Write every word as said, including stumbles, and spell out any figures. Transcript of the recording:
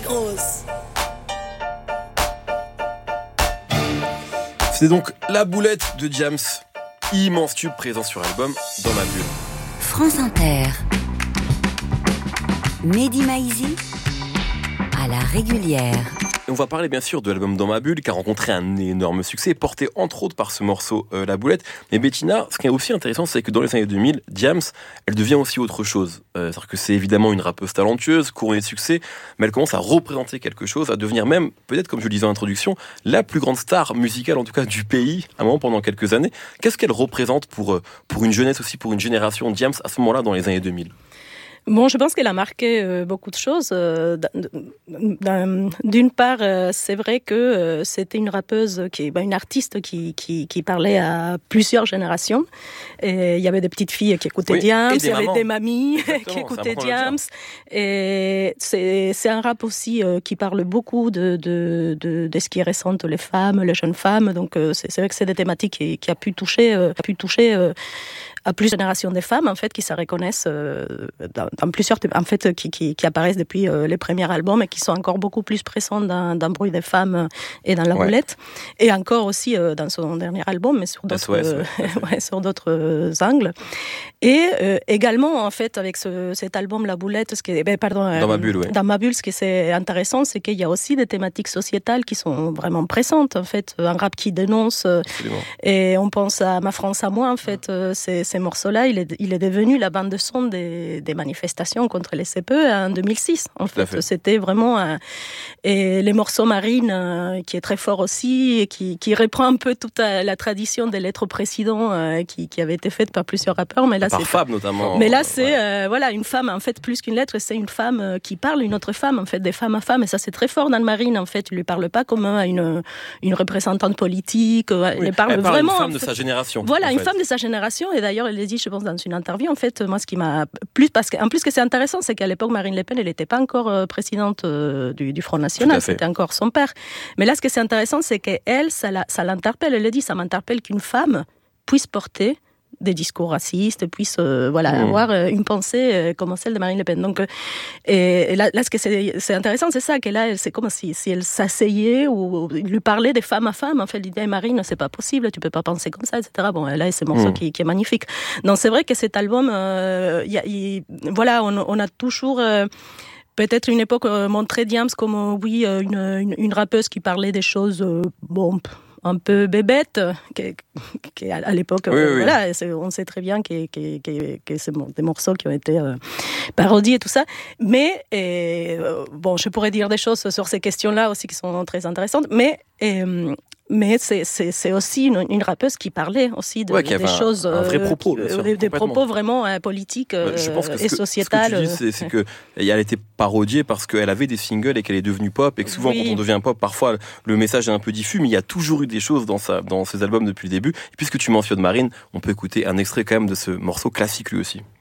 grosse. C'est donc La Boulette de Diams, immense tube présent sur l'album Dans ma bulle. France Inter. Mehdi Maizi à la régulière. Et on va parler bien sûr de l'album Dans ma bulle qui a rencontré un énorme succès, porté entre autres par ce morceau euh, La Boulette. Mais Bettina, ce qui est aussi intéressant, c'est que dans les années deux mille, Diams, elle devient aussi autre chose. Euh, c'est-à-dire que c'est évidemment une rappeuse talentueuse, couronnée de succès, mais elle commence à représenter quelque chose, à devenir même, peut-être comme je le disais en introduction, la plus grande star musicale en tout cas du pays, à un moment pendant quelques années. Qu'est-ce qu'elle représente pour, pour une jeunesse aussi, pour une génération Diams à ce moment-là dans les années deux mille? Bon, je pense qu'elle a marqué euh, beaucoup de choses. Euh, d'un, d'une part, euh, c'est vrai que euh, c'était une rappeuse, qui, bah, une artiste qui, qui, qui parlait à plusieurs générations. Et il y avait des petites filles qui écoutaient oui, Diams, il y avait des mamies Exactement, qui écoutaient Diams. Et c'est, c'est un rap aussi euh, qui parle beaucoup de, de, de, de ce qui ressentent les femmes, les jeunes femmes. Donc euh, c'est, c'est vrai que c'est des thématiques qui, qui a pu toucher, euh, a pu toucher euh, à plusieurs générations de femmes en fait qui se reconnaissent euh, dans, dans plusieurs en fait qui, qui, qui apparaissent depuis euh, les premiers albums et qui sont encore beaucoup plus présentes dans, dans Bruit des femmes et dans La ouais. Boulette et encore aussi euh, dans son dernier album mais sur d'autres euh, ouais, sur d'autres euh, angles et euh, également en fait avec ce, cet album La Boulette ce qui est, ben, pardon dans, euh, ma bulle, ouais. dans ma bulle ce qui est intéressant c'est qu'il y a aussi des thématiques sociétales qui sont vraiment présentes en fait un rap qui dénonce Absolument. Et on pense à Ma France à moi en fait ouais. c'est, c'est Ces morceaux-là, il est, il est devenu la bande de son des, des manifestations contre les C P E en deux mille six. En fait, fait. C'était vraiment un... et les morceaux Marine, euh, qui est très fort aussi, et qui, qui reprend un peu toute la tradition des lettres précédentes euh, qui, qui avait été faite par plusieurs rappeurs. Mais là, par c'est Fab notamment. Mais là, c'est ouais. euh, voilà une femme en fait plus qu'une lettre, c'est une femme qui parle une autre femme en fait, des femmes à femmes. Et ça, c'est très fort dans le Marine. En fait, il lui parle pas comme à une une représentante politique. Oui. Il parle Elle parle vraiment. Une femme de sa génération. Voilà, une fait. femme de sa génération. Et d'ailleurs, elle l'a dit, je pense, dans une interview, en fait, moi, ce qui m'a plus, parce qu'en plus, ce que c'est intéressant, c'est qu'à l'époque, Marine Le Pen, elle n'était pas encore euh, présidente euh, du, du Front National, c'était encore son père. Mais là, ce qui est intéressant, c'est qu'elle, ça, la, ça l'interpelle, elle a dit, ça m'interpelle qu'une femme puisse porter des discours racistes, puisse euh, voilà, mmh. avoir euh, une pensée euh, comme celle de Marine Le Pen. Donc, euh, et, et là, là, ce que c'est, c'est intéressant, c'est ça, qu'elle a, c'est comme si, si elle s'asseyait ou, ou lui parlait des femmes à femmes. En fait, elle dit, hey, Marine, c'est pas possible, tu peux pas penser comme ça, et cetera. Bon, elle a ce morceau mmh. qui, qui est magnifique. Donc, c'est vrai que cet album, euh, y a, y, voilà, on, on a toujours... Euh, peut-être une époque euh, montré Diams comme, euh, oui, euh, une, une, une rappeuse qui parlait des choses, euh, bon... un peu bébête, qui, qui à l'époque, oui, euh, oui. voilà, on sait très bien que, que, que, que c'est des morceaux qui ont été euh, parodiés et tout ça. Mais, et, euh, bon, je pourrais dire des choses sur ces questions-là aussi qui sont très intéressantes, mais... Et, mais c'est, c'est, c'est aussi une, une rappeuse qui parlait aussi de, ouais, des un, choses... Un vrai propos, qui, sûr, des propos vraiment euh, politiques euh, je pense que et ce sociétales. Ce que tu dis, c'est, c'est que elle était parodiée parce qu'elle avait des singles et qu'elle est devenue pop, et que souvent, oui. quand on devient pop, parfois, le message est un peu diffus, mais il y a toujours eu des choses dans, sa, dans ses albums depuis le début. Et puisque tu mentionnes Marine, on peut écouter un extrait quand même de ce morceau classique lui aussi.